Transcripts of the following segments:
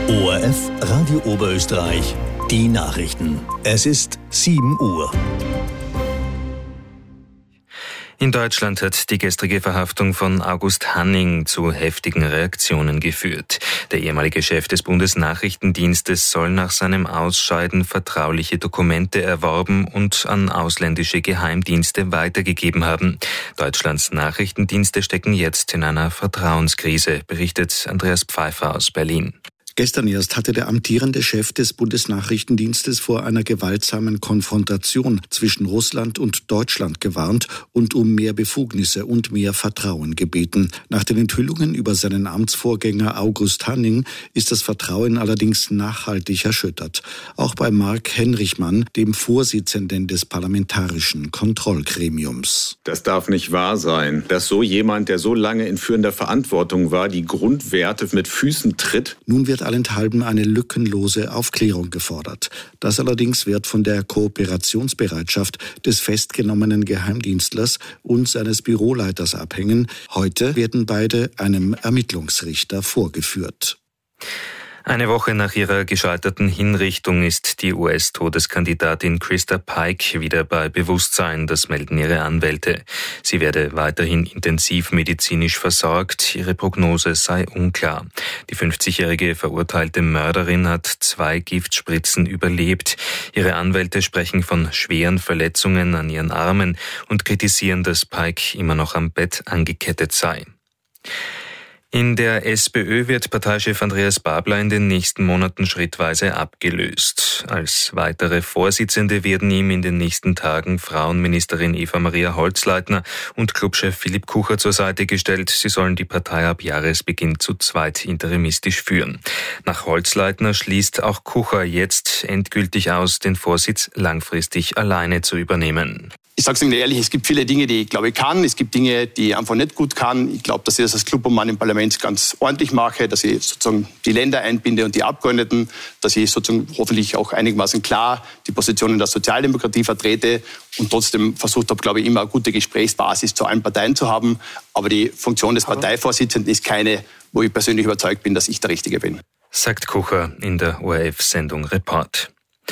ORF Radio Oberösterreich, die Nachrichten. Es ist 7 Uhr. In Deutschland hat die gestrige Verhaftung von August Hanning zu heftigen Reaktionen geführt. Der ehemalige Chef des Bundesnachrichtendienstes soll nach seinem Ausscheiden vertrauliche Dokumente erworben und an ausländische Geheimdienste weitergegeben haben. Deutschlands Nachrichtendienste stecken jetzt in einer Vertrauenskrise, berichtet Andreas Pfeiffer aus Berlin. Gestern erst hatte der amtierende Chef des Bundesnachrichtendienstes vor einer gewaltsamen Konfrontation zwischen Russland und Deutschland gewarnt und um mehr Befugnisse und mehr Vertrauen gebeten. Nach den Enthüllungen über seinen Amtsvorgänger August Hanning ist das Vertrauen allerdings nachhaltig erschüttert. Auch bei Mark Henrichmann, dem Vorsitzenden des Parlamentarischen Kontrollgremiums. Das darf nicht wahr sein, dass so jemand, der so lange in führender Verantwortung war, die Grundwerte mit Füßen tritt. Nun wird allenthalben eine lückenlose Aufklärung gefordert. Das allerdings wird von der Kooperationsbereitschaft des festgenommenen Geheimdienstlers und seines Büroleiters abhängen. Heute werden beide einem Ermittlungsrichter vorgeführt. Eine Woche nach ihrer gescheiterten Hinrichtung ist die US-Todeskandidatin Krista Pike wieder bei Bewusstsein, das melden ihre Anwälte. Sie werde weiterhin intensivmedizinisch versorgt, ihre Prognose sei unklar. Die 50-jährige verurteilte Mörderin hat 2 Giftspritzen überlebt. Ihre Anwälte sprechen von schweren Verletzungen an ihren Armen und kritisieren, dass Pike immer noch am Bett angekettet sei. In der SPÖ wird Parteichef Andreas Babler in den nächsten Monaten schrittweise abgelöst. Als weitere Vorsitzende werden ihm in den nächsten Tagen Frauenministerin Eva-Maria Holzleitner und Clubchef Philipp Kucher zur Seite gestellt. Sie sollen die Partei ab Jahresbeginn zu zweit interimistisch führen. Nach Holzleitner schließt auch Kucher jetzt endgültig aus, den Vorsitz langfristig alleine zu übernehmen. Ich sage es Ihnen ehrlich, es gibt viele Dinge, die ich glaube ich kann. Es gibt Dinge, die ich einfach nicht gut kann. Ich glaube, dass ich das als Clubobmann im Parlament ganz ordentlich mache, dass ich sozusagen die Länder einbinde und die Abgeordneten, dass ich sozusagen hoffentlich auch einigermaßen klar die Positionen der Sozialdemokratie vertrete und trotzdem versucht habe, glaube ich, immer eine gute Gesprächsbasis zu allen Parteien zu haben. Aber die Funktion des Parteivorsitzenden ist keine, wo ich persönlich überzeugt bin, dass ich der Richtige bin. Sagt Kucher in der ORF-Sendung Report.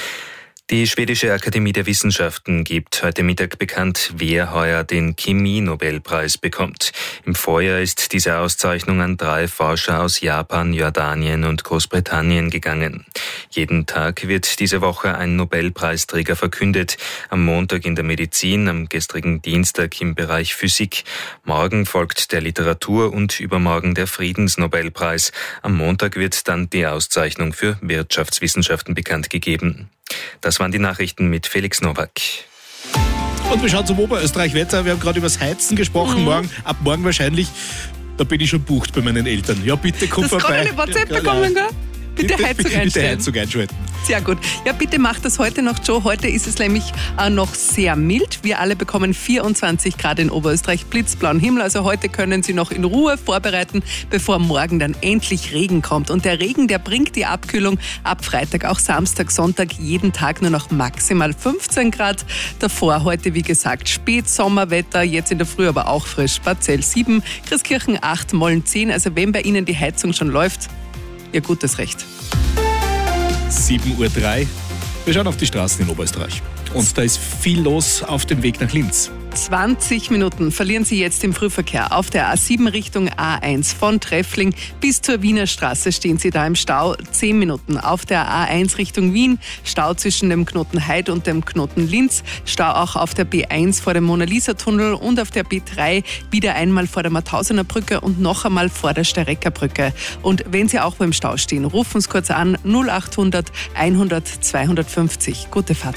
Die Schwedische Akademie der Wissenschaften gibt heute Mittag bekannt, wer heuer den Chemie-Nobelpreis bekommt. Im Vorjahr ist diese Auszeichnung an 3 Forscher aus Japan, Jordanien und Großbritannien gegangen. Jeden Tag wird diese Woche ein Nobelpreisträger verkündet. Am Montag in der Medizin, am gestrigen Dienstag im Bereich Physik. Morgen folgt der Literatur- und übermorgen der Friedensnobelpreis. Am Montag wird dann die Auszeichnung für Wirtschaftswissenschaften bekannt gegeben. Das waren die Nachrichten mit Felix Nowak. Und wir schauen zum Oberösterreich-Wetter. Wir haben gerade über das Heizen gesprochen. Ab morgen wahrscheinlich, da bin ich schon bucht bei meinen Eltern. Ja, bitte komm vorbei. Das kann eine WhatsApp bekommen, gell? Bitte Heizung einschalten. Sehr gut. Ja, bitte macht das heute noch, Joe. Heute ist es nämlich noch sehr mild. Wir alle bekommen 24 Grad in Oberösterreich, blitzblauen Himmel. Also heute können Sie noch in Ruhe vorbereiten, bevor morgen dann endlich Regen kommt. Und der Regen, der bringt die Abkühlung ab Freitag, auch Samstag, Sonntag, jeden Tag nur noch maximal 15 Grad. Davor heute, wie gesagt, Spätsommerwetter, jetzt in der Früh aber auch frisch. Barzell 7, Christkirchen 8, Molln 10. Also wenn bei Ihnen die Heizung schon läuft, Ihr gutes Recht. 7:03 Uhr. Wir schauen auf die Straßen in Oberösterreich. Und da ist viel los auf dem Weg nach Linz. 20 Minuten verlieren Sie jetzt im Frühverkehr. Auf der A7 Richtung A1 von Treffling bis zur Wiener Straße stehen Sie da im Stau. 10 Minuten. Auf der A1 Richtung Wien Stau zwischen dem Knoten Heid und dem Knoten Linz. Stau auch auf der B1 vor dem Mona-Lisa-Tunnel und auf der B3 wieder einmal vor der Mathausener Brücke und noch einmal vor der Sterecker Brücke. Und wenn Sie auch beim Stau stehen, rufen Sie kurz an 0800 100 250. Gute Fahrt.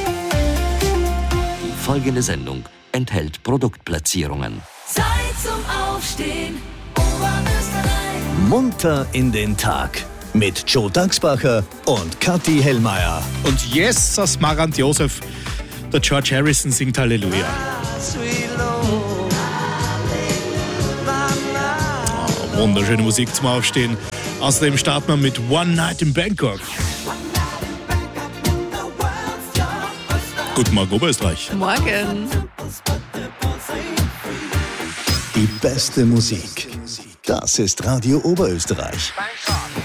Folgende Sendung enthält Produktplatzierungen. Zeit zum Aufstehen, Oberösterreich. Munter in den Tag mit Joe Dagsbacher und Kathi Hellmeier. Und yes, aus Marant Josef, der George Harrison singt Halleluja. Oh, wunderschöne Musik zum Aufstehen. Außerdem starten wir mit One Night in Bangkok. Guten Morgen, Oberösterreich. Morgen. Die beste Musik. Das ist Radio Oberösterreich.